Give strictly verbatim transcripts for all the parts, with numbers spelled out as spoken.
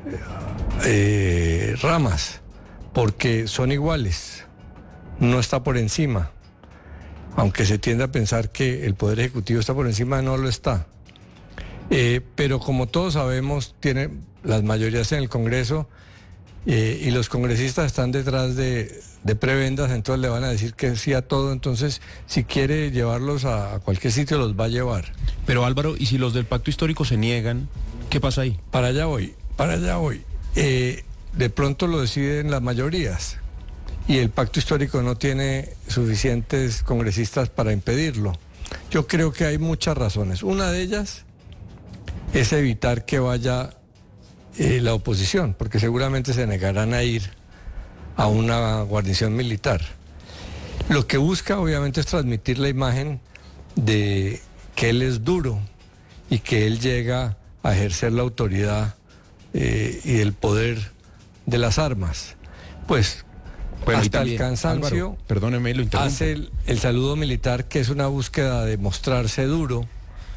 eh, ramas, porque son iguales, no está por encima. Aunque se tiende a pensar que el Poder Ejecutivo está por encima, no lo está. Eh, pero como todos sabemos, tiene las mayorías en el Congreso eh, y los congresistas están detrás de, de prebendas, entonces le van a decir que sí a todo, entonces si quiere llevarlos a, a cualquier sitio los va a llevar. Pero Álvaro, ¿y si los del pacto histórico se niegan, qué pasa ahí? Para allá voy, para allá voy. Eh, de pronto lo deciden las mayorías y el pacto histórico no tiene suficientes congresistas para impedirlo. Yo creo que hay muchas razones. Una de ellas es evitar que vaya eh, la oposición, porque seguramente se negarán a ir a una guarnición militar. Lo que busca obviamente es transmitir la imagen de que él es duro y que él llega a ejercer la autoridad eh, y el poder de las armas. Pues bueno, hasta también, el cansancio, Álvaro, perdóneme, lo interrumpo. hace el, el saludo militar, que es una búsqueda de mostrarse duro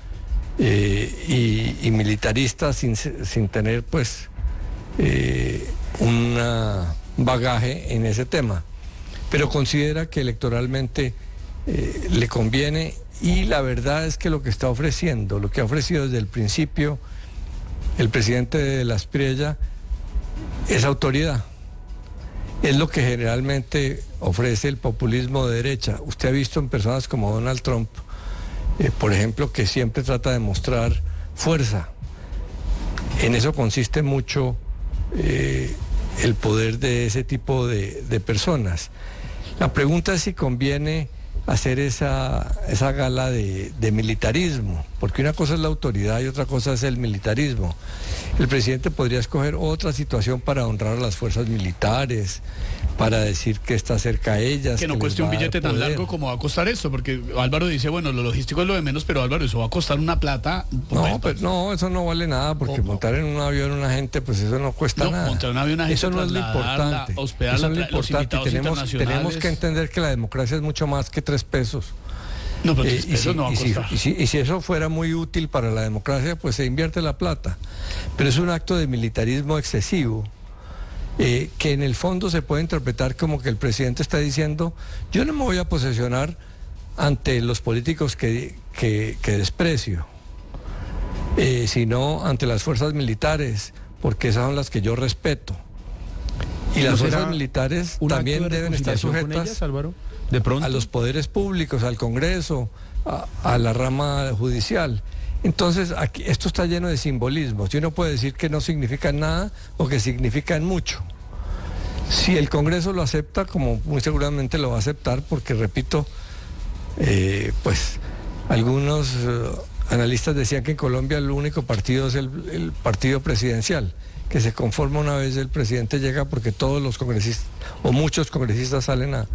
eh, y, y militarista sin, sin tener pues eh, un bagaje en ese tema, pero considera que electoralmente eh, le conviene, y la verdad es que lo que está ofreciendo, lo que ha ofrecido desde el principio el presidente de la Espriella es autoridad. Es lo que generalmente ofrece el populismo de derecha. Usted ha visto en personas como Donald Trump, eh, por ejemplo, que siempre trata de mostrar fuerza. En eso consiste mucho eh, el poder de ese tipo de, de personas. La pregunta es si conviene hacer esa, esa gala de, de militarismo, porque una cosa es la autoridad y otra cosa es el militarismo. El presidente podría escoger otra situación para honrar a las fuerzas militares, para decir que está cerca a ellas. Que no que cueste un billete tan poder. largo como va a costar esto, porque Álvaro dice, bueno, lo logístico es lo de menos, pero Álvaro, eso va a costar una plata. No, pero no, eso no vale nada, porque ¿Cómo? Montar en un avión una gente, pues eso no cuesta No, nada. montar un avión, una gente, eso no es lo importante. hospedarla, eso no es lo tra- los importante. invitados Tenemos, internacionales. tenemos que entender que la democracia es mucho más que tres pesos. No, pero Eh, tres y, pesos si, no va a y, si, costar. y, si, y si eso fuera muy útil para la democracia, pues se invierte la plata. Pero es un acto de militarismo excesivo, eh, que en el fondo se puede interpretar como que el presidente está diciendo, yo no me voy a posesionar ante los políticos que, que, que desprecio, eh, sino ante las fuerzas militares, porque esas son las que yo respeto. Y las fuerzas militares también de deben estar reconciliación con sujetas ellas, Álvaro, de pronto, a los poderes públicos, al Congreso, a, a la rama judicial. Entonces, aquí, esto está lleno de simbolismos. Y uno puede decir que no significan nada o que significan mucho. Si el Congreso lo acepta, como muy seguramente lo va a aceptar, porque repito, eh, pues algunos eh, analistas decían que en Colombia el único partido es el, el partido presidencial, que se conforma una vez el presidente llega, porque todos los congresistas o muchos congresistas salen a,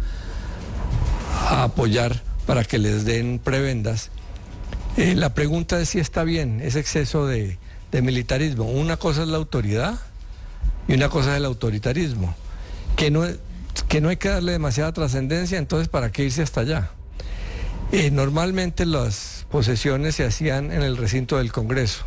a apoyar para que les den prebendas. Eh, la pregunta es si está bien ese exceso de, de militarismo. Una cosa es la autoridad y una cosa es el autoritarismo, que no, que no hay que darle demasiada trascendencia, entonces ¿para qué irse hasta allá? Eh, normalmente las posesiones se hacían en el recinto del Congreso.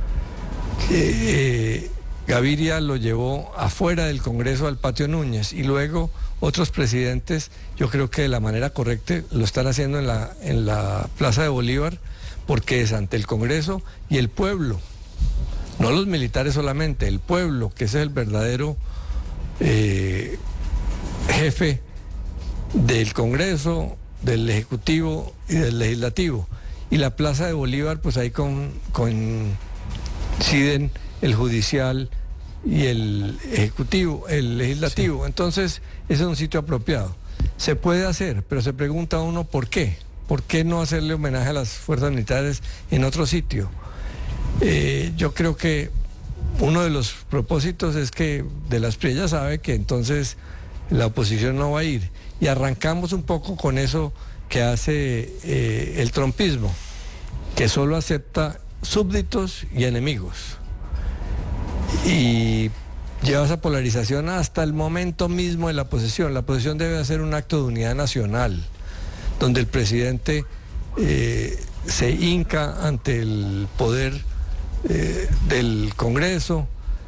Eh, Gaviria lo llevó afuera del Congreso al Patio Núñez, y luego otros presidentes, yo creo que de la manera correcta, lo están haciendo en la, en la Plaza de Bolívar, porque es ante el Congreso y el pueblo, no los militares solamente, el pueblo, que ese es el verdadero eh, jefe del Congreso, del Ejecutivo y del Legislativo. Y la Plaza de Bolívar, pues ahí con, coinciden el judicial y el ejecutivo, el legislativo. Sí. Entonces, ese es un sitio apropiado. Se puede hacer, pero se pregunta uno por qué. ¿Por qué no hacerle homenaje a las fuerzas militares en otro sitio? Eh, yo creo que uno de los propósitos es que de la Espriella sabe que entonces la oposición no va a ir. Y arrancamos un poco con eso que hace eh, el trumpismo, que solo acepta súbditos y enemigos. Y lleva esa polarización hasta el momento mismo de la posesión. La posesión debe hacer un acto de unidad nacional, donde el presidente eh, se hinca ante el poder eh, del Congreso,